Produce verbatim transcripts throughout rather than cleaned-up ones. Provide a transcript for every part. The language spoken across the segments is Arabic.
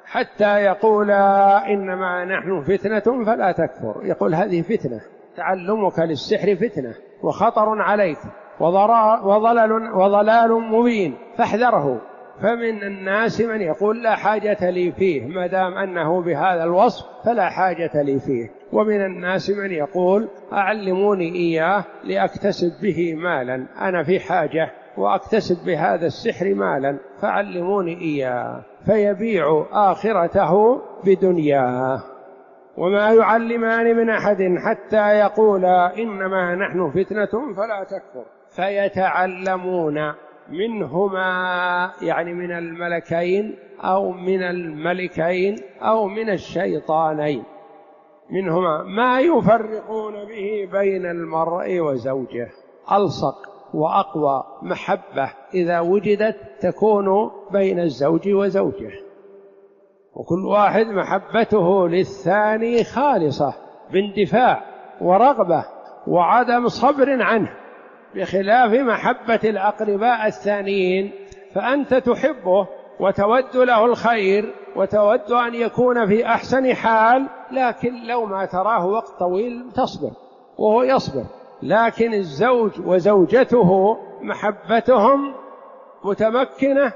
حتى يقولا إنما نحن فتنة فلا تكفر. يقول هذه فتنة، تعلمك للسحر فتنة وخطر عليك وضلال, وضلال مبين فاحذره. فمن الناس من يقول لا حاجة لي فيه، ما دام أنه بهذا الوصف فلا حاجة لي فيه. ومن الناس من يقول أعلموني إياه لأكتسب به مالا، أنا في حاجة وأكتسب بهذا السحر مالا فعلموني إياه، فيبيع آخرته بدنياه. وما يعلمان من أحد حتى يقولا إنما نحن فتنة فلا تكفر فيتعلمون منهما، يعني من الملكين أو من الملكين أو من الشيطانين، منهما ما يفرقون به بين المرء وزوجه. ألصق وأقوى محبة إذا وجدت تكون بين الزوج وزوجه، وكل واحد محبته للثاني خالصة باندفاع ورغبة وعدم صبر عنه، بخلاف محبة الأقرباء الثانيين، فأنت تحبه وتود له الخير وتود أن يكون في أحسن حال، لكن لو ما تراه وقت طويل تصبر وهو يصبر. لكن الزوج وزوجته محبتهم متمكنة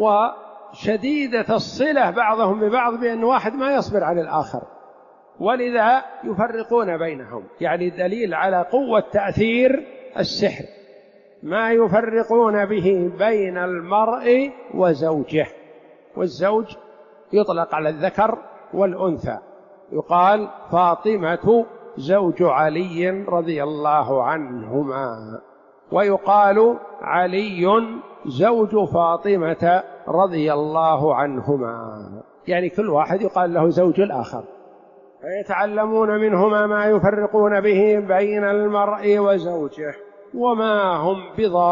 وشديدة الصلة بعضهم ببعض، بأن واحد ما يصبر على الآخر، ولذا يفرقون بينهم. يعني دليل على قوة تأثير السحر، ما يفرقون به بين المرء وزوجه. والزوج يطلق على الذكر والأنثى، يقال فاطمة زوج علي رضي الله عنهما، ويقال علي زوج فاطمة رضي الله عنهما، يعني كل واحد يقال له زوج الآخر. فيتعلمون منهما ما يفرقون به بين المرء وزوجه، وما هم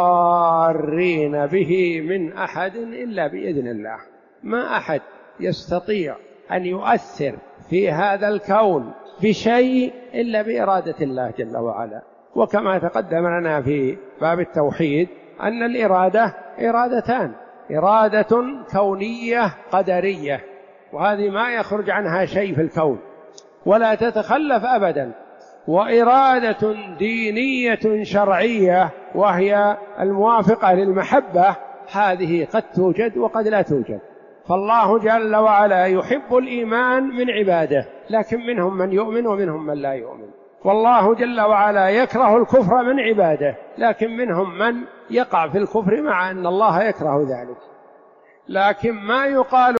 بضارين به من أحد إلا بإذن الله. ما أحد يستطيع أن يؤثر في هذا الكون بشيء إلا بإرادة الله جل وعلا. وكما تقدم لنا في باب التوحيد أن الإرادة إرادتان، إرادة كونية قدرية، وهذه ما يخرج عنها شيء في الكون ولا تتخلف أبدا، وإرادة دينية شرعية وهي الموافقة للمحبة، هذه قد توجد وقد لا توجد. فالله جل وعلا يحب الإيمان من عباده، لكن منهم من يؤمن ومنهم من لا يؤمن. والله جل وعلا يكره الكفر من عباده، لكن منهم من يقع في الكفر مع أن الله يكره ذلك. لكن ما يقال